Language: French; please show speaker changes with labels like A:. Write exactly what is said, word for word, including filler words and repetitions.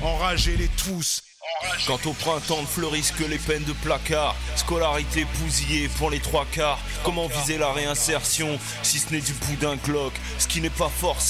A: enragez-les tous.
B: Quand au printemps ne fleurissent que les peines de placard, scolarité bousillée pour les trois quarts. Comment viser la réinsertion si ce n'est du bout d'un Glock? Ce qui n'est pas forcément